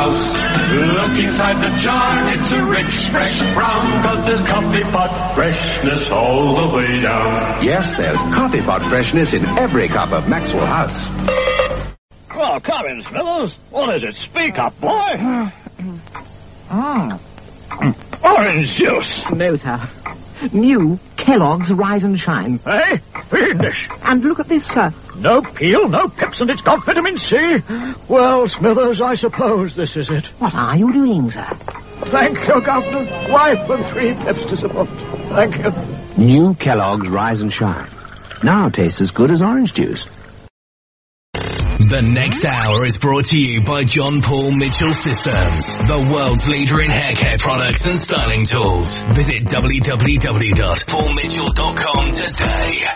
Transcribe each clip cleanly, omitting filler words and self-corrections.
house. Look inside the jar, it's a rich, fresh brown, 'cause there's coffee pot freshness all the way down. Yes, there's coffee pot freshness in every cup of Maxwell House. Well, come in, Smithers. What is it? Speak up, boy. Orange juice. No, sir. New Kellogg's Rise and Shine. Hey, fiendish. And look at this, sir. No peel, no pips, and it's got vitamin C. Well, Smithers, I suppose this is it. What are you doing, sir? Thank you, Governor. Wife and 3 pips to support. Thank you. New Kellogg's Rise and Shine. Now tastes as good as orange juice. The next hour is brought to you by John Paul Mitchell Systems, the world's leader in hair care products and styling tools. Visit www.paulmitchell.com today.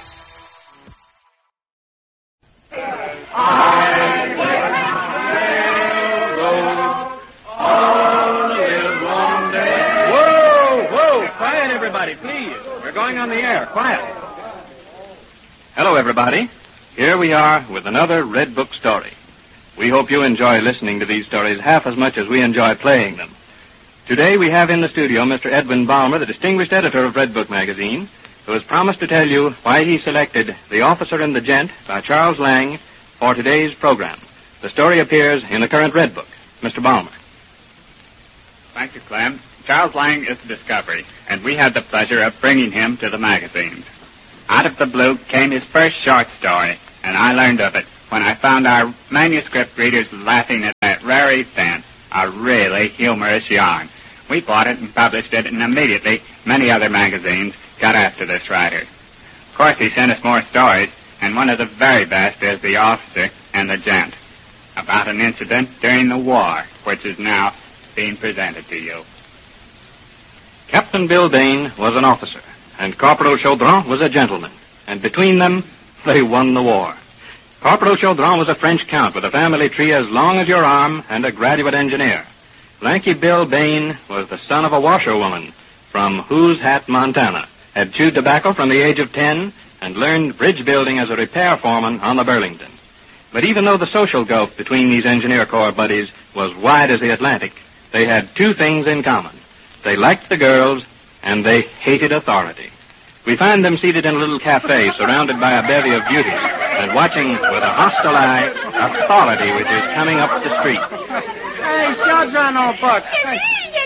Whoa, quiet everybody, please. We're going on the air, quiet. Hello everybody. Here we are with another Red Book story. We hope you enjoy listening to these stories half as much as we enjoy playing them. Today we have in the studio Mr. Edwin Balmer, the distinguished editor of Red Book magazine, who has promised to tell you why he selected The Officer and the Gent by Charles Lang for today's program. The story appears in the current Red Book. Mr. Balmer. Thank you, Clem. Charles Lang is the discovery, and we had the pleasure of bringing him to the magazines. Out of the blue came his first short story, and I learned of it when I found our manuscript readers laughing at that rare event, a really humorous yarn. We bought it and published it, and immediately many other magazines got after this writer. Of course, he sent us more stories, and one of the very best is The Officer and the Gent, about an incident during the war, which is now being presented to you. Captain Bill Bain was an officer, and Corporal Chaudron was a gentleman, and between them, they won the war. Corporal Chaudron was a French count with a family tree as long as your arm and a graduate engineer. Lanky Bill Bain was the son of a washerwoman from Who's Hat, Montana, had chewed tobacco from the age of 10, and learned bridge building as a repair foreman on the Burlington. But even though the social gulf between these engineer corps buddies was wide as the Atlantic, they had 2 things in common. They liked the girls, and they hated authority. We find them seated in a little cafe surrounded by a bevy of beauties and watching with a hostile eye authority which is coming up the street. Hey, Chaudron, old buck. Hey,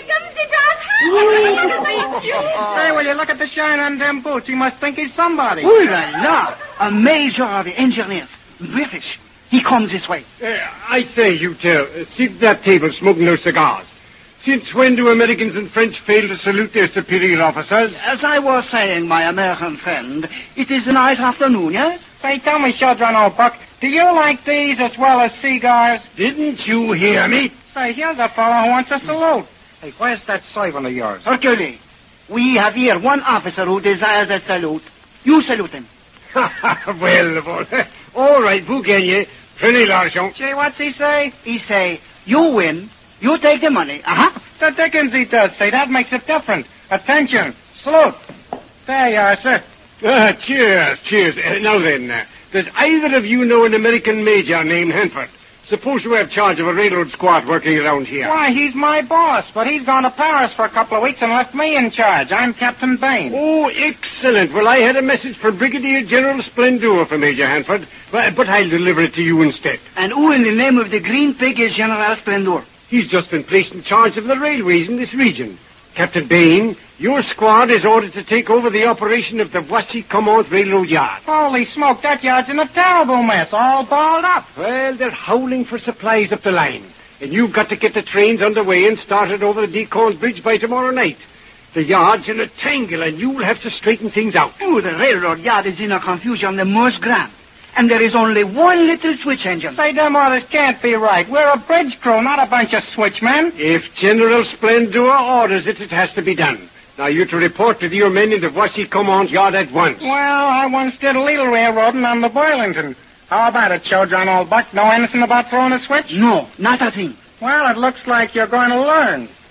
will you look at the shine on them boots? He must think he's somebody. Ooh la la! A major of the engineers. British. He comes this way. I say, you two, sit at that table smoking those cigars. Since when do Americans and French fail to salute their superior officers? As I was saying, my American friend, it is a nice afternoon, yes? Say, tell me, Chaudron, old buck, do you like these as well as cigars? Didn't you hear me? Say, here's a fellow who wants a salute. Hey, where's that servant of yours? Hercule, we have here one officer who desires a salute. You salute him. Well, all right, vous gagnez. Prenez l'argent. Gee, what's he say? He say, you win. You take the money. The dickens he does say. That makes it different. Attention. Salute. There you are, sir. Cheers. Now then, does either of you know an American major named Hanford? Suppose you have charge of a railroad squad working around here. Why, he's my boss, but he's gone to Paris for a couple of weeks and left me in charge. I'm Captain Bain. Oh, excellent. Well, I had a message for Brigadier General Splendor for Major Hanford, but I'll deliver it to you instead. And who in the name of the Green Pig is General Splendor? He's just been placed in charge of the railways in this region. Captain Bain, your squad is ordered to take over the operation of the Voici-Comment Railroad Yard. Holy smoke, that yard's in a terrible mess, all balled up. Well, they're howling for supplies up the line. And you've got to get the trains underway and started over the Deacon Bridge by tomorrow night. The yard's in a tangle, and you'll have to straighten things out. Oh, the railroad yard is in a confusion the most grand. And there is only one little switch engine. Say, them orders can't be right. We're a bridge crew, not a bunch of switchmen. If General Splendor orders it, it has to be done. Now, you're to report to your men in the Voici-Comment yard at once. Well, I once did a little railroading on the Burlington. How about it, Chaudron, old buck? Know anything about throwing a switch? No, not a thing. Well, it looks like you're going to learn.